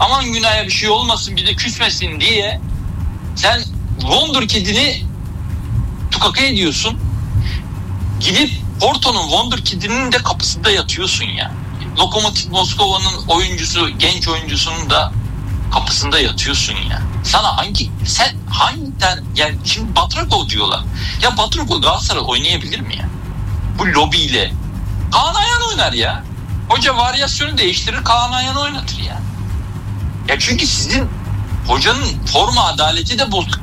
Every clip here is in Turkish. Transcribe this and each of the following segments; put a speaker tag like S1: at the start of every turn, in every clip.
S1: Aman Günay'a bir şey olmasın, bir de küsmesin diye sen Wonderkid'ini tukaka ediyorsun. Gidip Porto'nun Wonderkid'inin de kapısında yatıyorsun ya. Lokomotiv Moskova'nın genç oyuncusunun da kapısında yatıyorsun ya. Sen hangiden, yani şimdi Batrakov diyorlar. Ya Batrakov Galatasaray oynayabilir mi ya? Bu lobiyle. Kaan Ayhan oynar ya. Hoca varyasyonu değiştirir, Kaan Ayhan oynatır ya. Ya çünkü sizin hocanın forma adaleti de bozuk.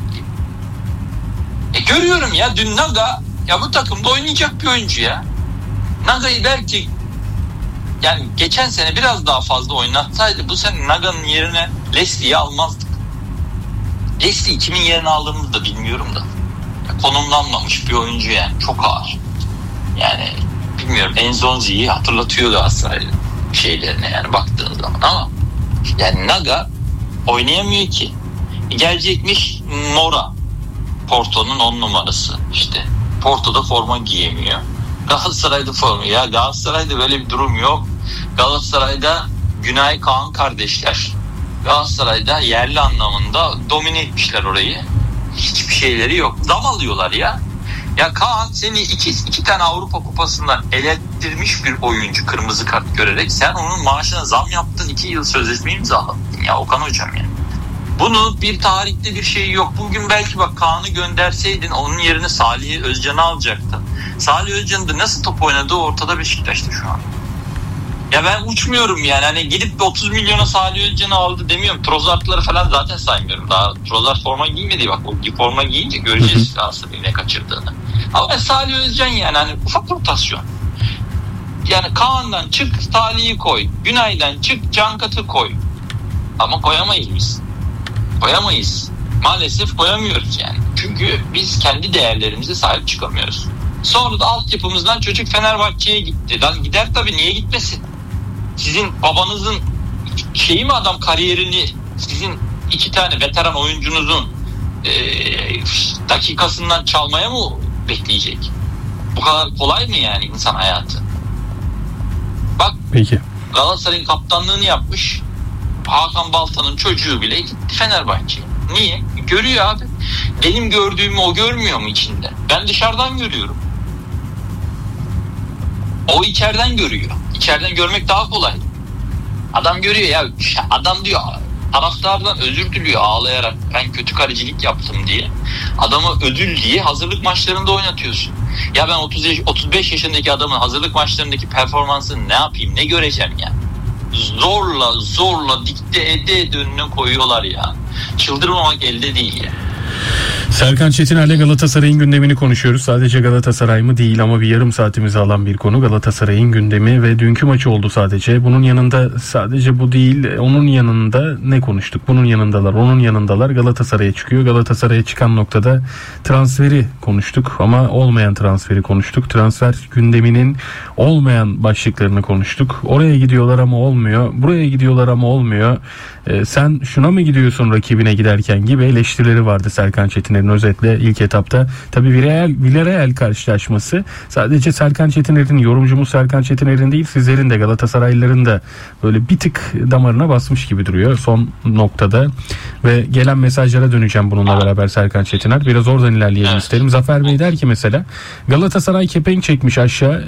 S1: Görüyorum ya, dün Naga ya bu takımda oynayacak bir oyuncu ya. Naga'yı belki yani geçen sene biraz daha fazla oynatsaydı bu sene Naga'nın yerine Leslie'yi almazdık. Leslie kimin yerine aldığımızı da bilmiyorum da. Ya, konumlanmamış bir oyuncu yani, çok ağır. Yani bilmiyorum, Enzonzi'yi hatırlatıyor Galatasaray'ın şeylerine yani baktığın zaman, ama yani Naga oynayamıyor ki. Gelecekmiş Mora, Porto'nun 10 numarası işte. Porto'da forma giyemiyor. Galatasaray'da forma. Ya Galatasaray'da böyle bir durum yok. Galatasaray'da Günay Kaan kardeşler. Galatasaray'da yerli anlamında domine etmişler orayı. Hiçbir şeyleri yok. Zam alıyorlar ya. Ya Kaan seni iki tane Avrupa Kupası'ndan elettirmiş bir oyuncu, kırmızı kart görerek. Sen onun maaşına zam yaptın, 2 yıl sözleşme imzaladın ya Okan hocam ya. Bunun bir tarihte bir şeyi yok. Bugün belki bak Kaan'ı gönderseydin onun yerine Salih Özcan'ı alacaktın. Salih Özcan'ın da nasıl top oynadığı ortada Beşiktaş'ta şu an. Ya ben uçmuyorum yani. Hani gidip 30 milyona Salih Özcan'ı aldı demiyorum. Trossard'ları falan zaten saymıyorum. Daha Trossard forma giymedi. Bak o forma giyince göreceğiz aslında ne kaçırdığını. Ama ben Salih Özcan yani hani ufak rotasyon. Yani Kaan'dan çık Salih'i koy. Günay'dan çık Cankat'ı koy. Ama koyamayız biz. Koyamayız. Maalesef koyamıyoruz yani. Çünkü biz kendi değerlerimize sahip çıkamıyoruz. Sonra da altyapımızdan çocuk Fenerbahçe'ye gitti. Lan gider tabii, niye gitmesin? Sizin babanızın şeyi mi adam kariyerini sizin 2 tane veteran oyuncunuzun dakikasından çalmaya mı bekleyecek? Bu kadar kolay mı yani insan hayatı? Bak
S2: peki.
S1: Galatasaray'ın kaptanlığını yapmış Hakan Balta'nın çocuğu bile gitti Fenerbahçe'ye. Niye? Görüyor abi. Benim gördüğümü o görmüyor mu içinde? Ben dışarıdan görüyorum. O içeriden görüyor. İçeriden görmek daha kolay. Adam görüyor ya. Adam diyor, taraftardan özür diliyor ağlayarak. Ben kötü kalecilik yaptım diye. Adamı ödül diye hazırlık maçlarında oynatıyorsun. Ya ben 35 yaşındaki adamın hazırlık maçlarındaki performansını ne yapayım, ne göreceğim ya? Zorla dikte ede önüne koyuyorlar ya. Çıldırmamak elde değil ya.
S2: Serkan Çetiner'le Galatasaray'ın gündemini konuşuyoruz. Sadece Galatasaray mı değil ama bir yarım saatimizi alan bir konu Galatasaray'ın gündemi ve dünkü maçı oldu sadece. Bunun yanında sadece bu değil, onun yanında ne konuştuk? Bunun yanındalar, onun yanındalar. Galatasaray'a çıkıyor. Galatasaray'a çıkan noktada transferi konuştuk ama olmayan transferi konuştuk. Transfer gündeminin olmayan başlıklarını konuştuk. Oraya gidiyorlar ama olmuyor. Buraya gidiyorlar ama olmuyor. Sen şuna mı gidiyorsun rakibine giderken gibi eleştirileri vardı Serkan Çetiner'in özetle ilk etapta. Tabii Villarreal karşılaşması sadece Serkan Çetiner'in, yorumcumuz Serkan Çetiner'in değil, sizlerin de Galatasaraylıların da böyle bir tık damarına basmış gibi duruyor son noktada. Ve gelen mesajlara döneceğim bununla beraber Serkan Çetiner. Biraz oradan ilerleyelim isterim. Zafer Bey der ki mesela Galatasaray kepenk çekmiş aşağı.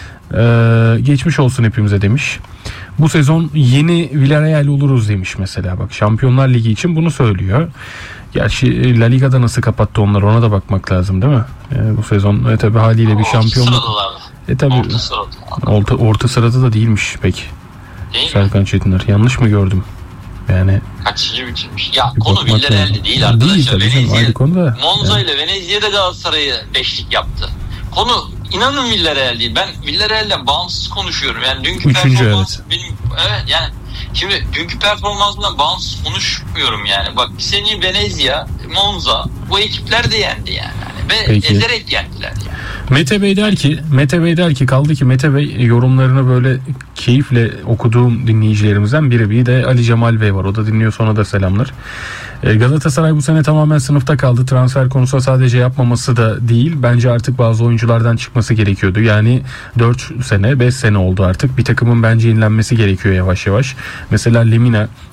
S2: Geçmiş olsun hepimize demiş. Bu sezon yeni Villarreal oluruz demiş mesela. Bak Şampiyonlar Ligi için bunu söylüyor. Gerçi La Liga'da nasıl kapattı onlar, ona da bakmak lazım değil mi? Bu sezon tabii haliyle bir şampiyonluk. Tabii orta sırada da değilmiş pek. Değil Serkan mi? Çetiner. Yanlış mı gördüm? Yani
S1: kaçıncı bitirmiş? Ya konu Villarreal'de değil arkadaşlar. Monza ile Venezia'da Galatasaray'ı beşlik yaptı. Konu inanın Villarreal değil. Ben Villarreal'den bağımsız konuşuyorum. Yani dünkü performans benim yani şimdi dünkü performansından bağımsız konuşmuyorum yani. Bak bir sene Venezia, Monza bu ekipler de yendi yani. Ve ezerek yendiler yani.
S2: Mete Bey der ki kaldı ki Mete Bey yorumlarını böyle keyifle okuduğum dinleyicilerimizden biri. Bir de Ali Cemal Bey var. O da dinliyor, sonra da selamlar. Galatasaray bu sene tamamen sınıfta kaldı. Transfer konusu sadece yapmaması da değil. Bence artık bazı oyunculardan çıkması gerekiyordu. Yani 4 sene 5 sene oldu artık. Bir takımın bence yenilenmesi gerekiyor yavaş yavaş. Mesela Lemina